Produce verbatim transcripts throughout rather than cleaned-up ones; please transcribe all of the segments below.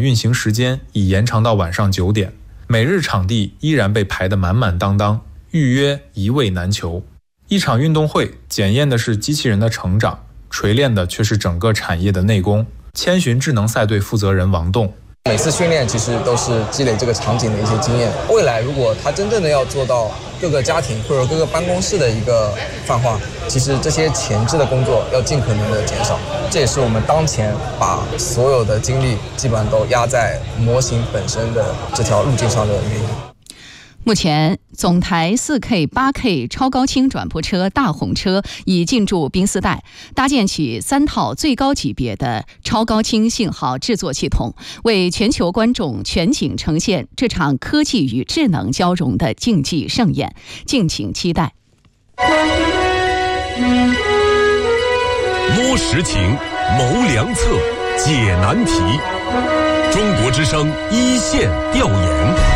运行时间已延长到晚上九点，每日场地依然被排得满满当当，预约一位难求。一场运动会检验的是机器人的成长，锤炼的却是整个产业的内功。千寻智能赛队负责人王栋， 每次训练其实都是积累这个场景的一些经验。未来如果它真正的要做到各个家庭或者各个办公室的一个泛化，其实这些前置的工作要尽可能的减少。这也是我们当前把所有的精力基本上都压在模型本身的这条路径上的原因。 目前，总台 四 K、八 K 超高清转播车大红车已进驻宾斯代，搭建起三套最高级别的超高清信号制作系统，为全球观众全景呈现这场科技与智能交融的竞技盛宴，敬请期待。 摸实情，谋良策，解难题。中国之声一线调研。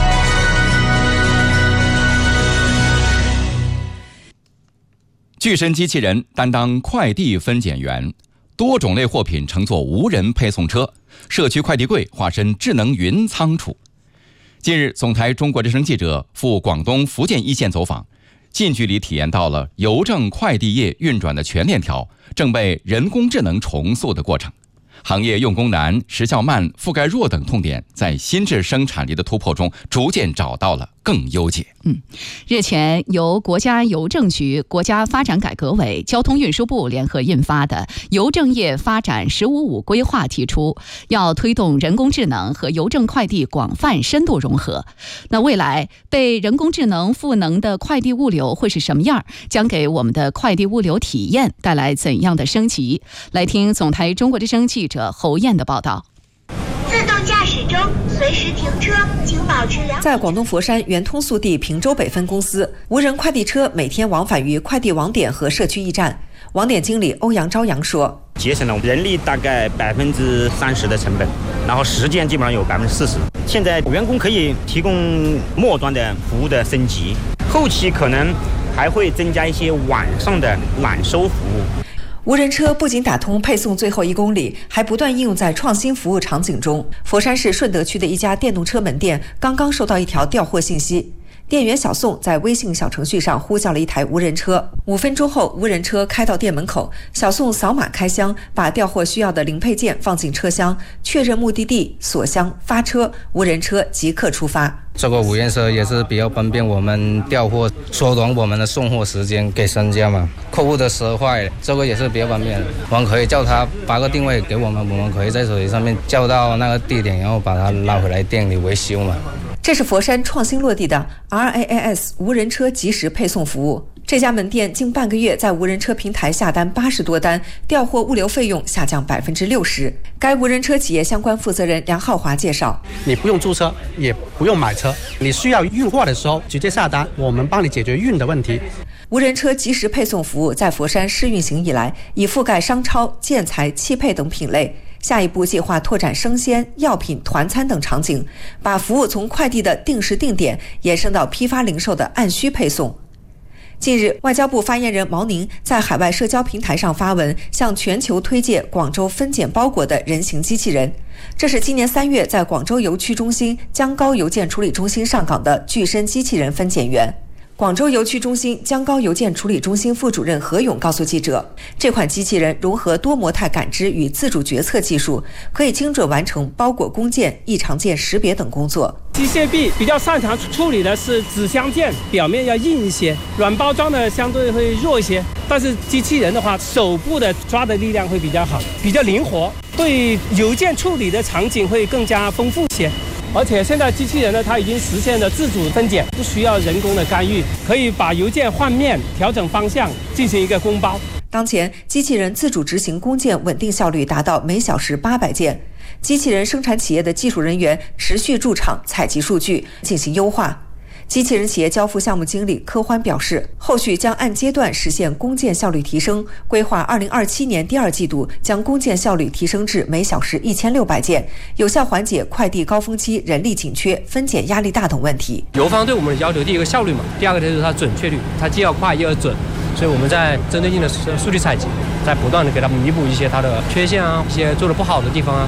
巨身机器人担当快递分拣员，多种类货品乘坐无人配送车，社区快递柜化身智能云仓储。近日，总台中国之声记者赴广东、福建一线走访，近距离体验到了邮政快递业运转的全链条正被人工智能重塑的过程。行业用工难、时效慢、覆盖弱等痛点，在新质生产力的突破中，逐渐找到了更优解。 嗯，日前由国家邮政局、国家发展改革委、交通运输部联合印发的《邮政业发展“十五五”规划》提出，要推动人工智能和邮政快递广泛深度融合。那未来被人工智能赋能的快递物流会是什么样？将给我们的快递物流体验带来怎样的升级？来听总台中国之声记者侯燕的报道。 自动驾驶中，随时停车，请保持良。 在广东佛山圆通速递平洲北分公司，无人快递车每天往返于快递网点和社区驿站。网点经理欧阳朝阳说：“ 节省了人力大概百分之三十的成本，然后时间基本上有百分之四十。现在员工可以提供末端的服务的升级，后期可能还会增加一些晚上的揽收服务。” 无人车不仅打通配送最后一公里，还不断应用在创新服务场景中。佛山市顺德区的一家电动车门店刚刚收到一条调货信息，店员小宋在微信小程序上呼叫了一台无人车。五分钟后，无人车开到店门口，小宋扫码开箱，把调货需要的零配件放进车厢，确认目的地，锁箱发车，无人车即刻出发。 这个无人车也是比较方便我们调货，缩短我们的送货时间给商家嘛。客户的时坏，这个也是比较方便，我们可以叫他发个定位给我们，我们可以在手机上面叫到那个地点，然后把它拉回来店里维修嘛。 这是佛山创新落地的 R A A S 无人车即时配送服务。这家门店近半个月在无人车平台下单八十多单，调货物流费用下降百分之六十。该无人车企业相关负责人梁浩华介绍：“ 你不用租车，也不用买车，你需要运货的时候直接下单，我们帮你解决运的问题。” 无人车即时配送服务在佛山试运行以来，已覆盖商超、建材、汽配等品类。下一步计划拓展生鲜、药品、团餐等场景，把服务从快递的定时定点延伸到批发零售的按需配送。近日，外交部发言人毛宁在海外社交平台上发文，向全球推介广州分拣包裹的人形机器人。这是今年三月在广州邮区中心江高邮件处理中心上岗的巨身机器人分拣员。广州邮区中心江高邮件处理中心副主任何勇告诉记者，这款机器人融合多模态感知与自主决策技术，可以精准完成包裹工件、异常件识别等工作。 机械臂比较擅长处理的是纸箱件，表面要硬一些，软包装的相对会弱一些。但是机器人的话，手部的抓的力量会比较好，比较灵活，对邮件处理的场景会更加丰富些。而且现在机器人呢，它已经实现了自主分拣，不需要人工的干预，可以把邮件换面、调整方向，进行一个公包。 当前，机器人自主执行工件稳定效率达到每小时八百件。机器人生产企业的技术人员持续驻场采集数据，进行优化。机器人企业交付项目经理柯欢表示，后续将按阶段实现工件效率提升，规划二零二七年第二季度将工件效率提升至每小时一千六百件，有效缓解快递高峰期人力紧缺、分拣压力大等问题。 邮方对我们的要求，第一个效率嘛，第二个就是它准确率，它既要快又要准，所以我们在针对性的数据采集，在不断的给它弥补一些它的缺陷啊，一些做的不好的地方啊。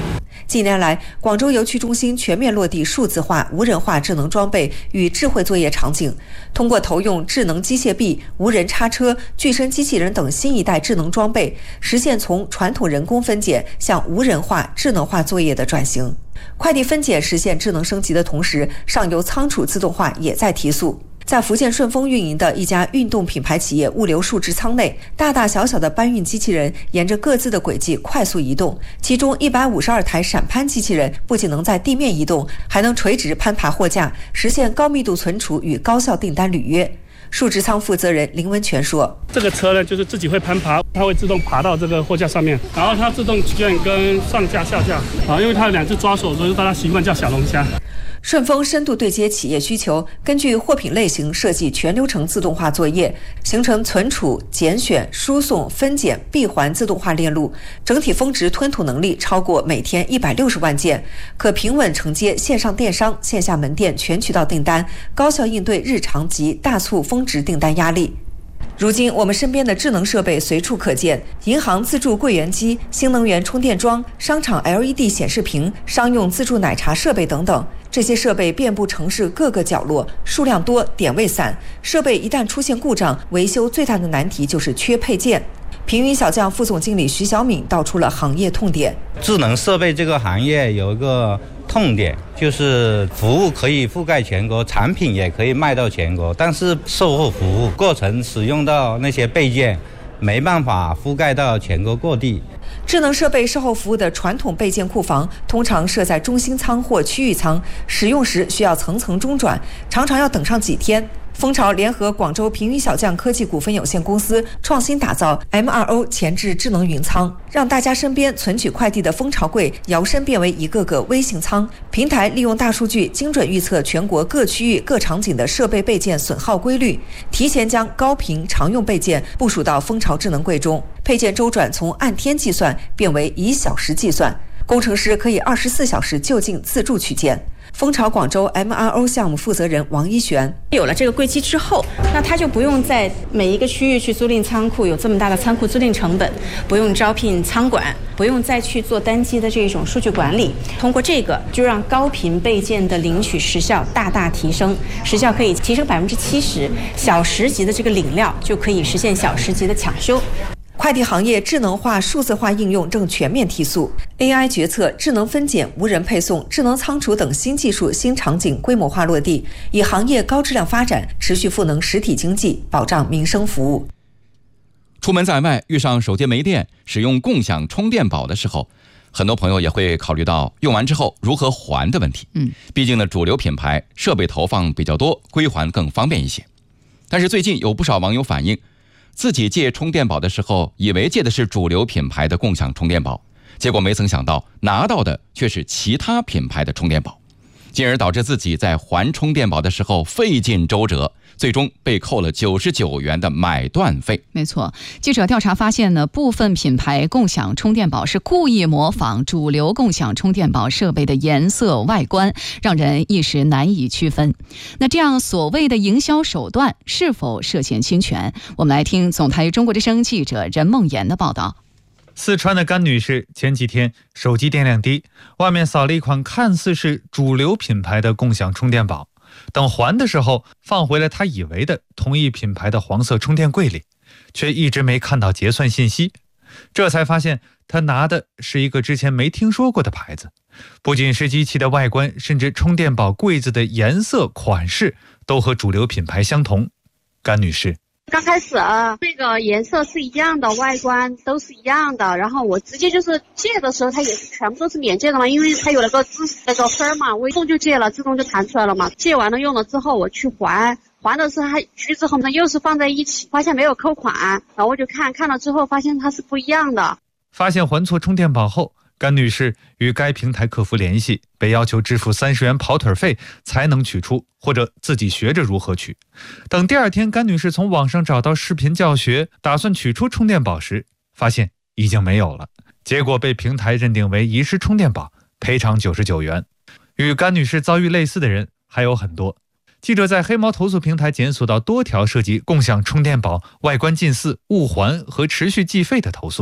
近年来，广州邮区中心全面落地数字化、无人化智能装备与智慧作业场景，通过投用智能机械臂、无人叉车、具身机器人等新一代智能装备，实现从传统人工分拣向无人化、智能化作业的转型。快递分拣实现智能升级的同时，上游仓储自动化也在提速。在福建顺丰运营的一家运动品牌企业物流数值仓内，大大小小的搬运机器人沿着各自的轨迹快速移动，其中一百五十二台闪攀机器人不仅能在地面移动，还能垂直攀爬货架，实现高密度存储与高效订单履约。数值仓负责人林文全说：“ 这个车呢，就是自己会攀爬，它会自动爬到这个货架上面，然后它自动卷跟上架、下架啊，因为它有两只抓手，所以大家习惯叫小龙虾。” 顺丰深度对接企业需求，根据货品类型设计全流程自动化作业，形成存储、拣选、输送、分拣、闭环自动化链路，整体峰值吞吐能力超过每天一百六十万件，可平稳承接线上电商、线下门店全渠道订单，高效应对日常及大促峰值订单压力。如今，我们身边的智能设备随处可见，银行自助柜员机、新能源充电桩、商场 L E D 显示屏、商用自助奶茶设备等等。这些设备遍布城市各个角落，数量多，点位散。设备一旦出现故障，维修最大的难题就是缺配件。平云小将副总经理徐小敏道出了行业痛点。 智能设备这个行业有一个痛点，就是服务可以覆盖全国，产品也可以卖到全国，但是售后服务过程使用到那些备件没办法覆盖到全国各地。 智能设备售后服务的传统备件库房通常设在中心仓或区域仓，使用时需要层层中转，常常要等上几天。蜂巢联合广州平云小将科技股份有限公司创新打造 M 二 O 前置智能云仓，让大家身边存取快递的蜂巢柜摇身变为一个个微型仓。平台利用大数据精准预测全国各区域各场景的设备备件损耗规律，提前将高频常用备件部署到蜂巢智能柜中，配件周转从按天计算变为以小时计算，工程师可以二十四小时就近自助取件。蜂巢广州 M 二 O 项目负责人王一璇： 有了这个柜机之后，那他就不用在每一个区域去租赁仓库，有这么大的仓库租赁成本，不用招聘仓管，不用再去做单机的这种数据管理。通过这个，就让高频备件的领取时效大大提升，时效可以提升百分之七十，小时级的这个领料就可以实现小时级的抢修。 快递行业智能化、数字化应用正全面提速 ，A I 决策、智能分拣、无人配送、智能仓储等新技术、新场景规模化落地，以行业高质量发展持续赋能实体经济，保障民生服务。 出门在外遇上手机没电，使用共享充电宝的时候，很多朋友也会考虑到用完之后如何还的问题。 嗯， 毕竟呢，主流品牌设备投放比较多，归还更方便一些。但是最近有不少网友反映，自己借充电宝的时候，以为借的是主流品牌的共享充电宝，结果没曾想到拿到的却是其他品牌的充电宝，进而导致自己在还充电宝的时候费尽周折，最终被扣了九十九元的买断费。 没错，记者调查发现呢，部分品牌共享充电宝是故意模仿主流共享充电宝设备的颜色外观，让人一时难以区分。那这样所谓的营销手段是否涉嫌侵权？我们来听总台中国之声记者任梦妍的报道。 四川的甘女士前几天手机电量低，外面扫了一款看似是主流品牌的共享充电宝，等还的时候放回了她以为的同一品牌的黄色充电柜里，却一直没看到结算信息。这才发现她拿的是一个之前没听说过的牌子，不仅是机器的外观，甚至充电宝柜子的颜色款式都和主流品牌相同。甘女士刚开始啊，那个颜色是一样的，外观都是一样的，然后我直接就是借的时候，它也是全部都是免借的嘛，因为它有那个自那个分嘛，我自动就借了，自动就弹出来了嘛。借完了用了之后，我去还，还的时候它去之后呢，又是放在一起，发现没有扣款，然后我就看看了之后，发现它是不一样的。 发现还错充电宝后，甘女士与该平台客服联系，被要求支付三十元跑腿费才能取出，或者自己学着如何取。等第二天甘女士从网上找到视频教学，打算取出充电宝时，发现已经没有了，结果被平台认定为遗失充电宝，赔偿九十九元。与甘女士遭遇类似的人还有很多。记者在黑猫投诉平台检索到多条涉及共享充电宝外观近似、误还和持续计费的投诉。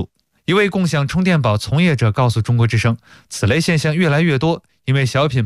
一位共享充电宝从业者告诉中国之声，此类现象越来越多，因为小品